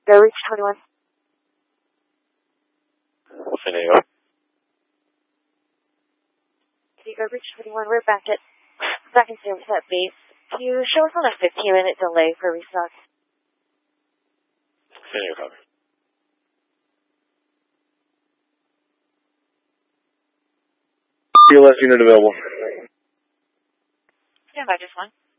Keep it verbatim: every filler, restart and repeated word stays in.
Go reach twenty-one. San Diego. Go reach twenty-one. We're back at back in Somerset base. Can you show us on a fifteen minute delay for restock? San Diego, copy. Your last unit available. Stand by, just one.